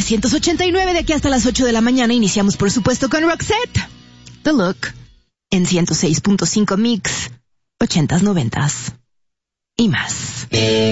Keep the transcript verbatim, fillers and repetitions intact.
novecientos ochenta y nueve, de aquí hasta las ocho de la mañana. Iniciamos, por supuesto, con Roxette, The Look, en ciento seis punto cinco Mix, ochentas, noventas y más.